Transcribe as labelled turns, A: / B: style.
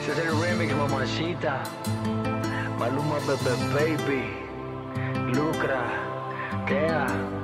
A: Este es el remix, mamacita. Maluma, Baby, Lucra, Tea.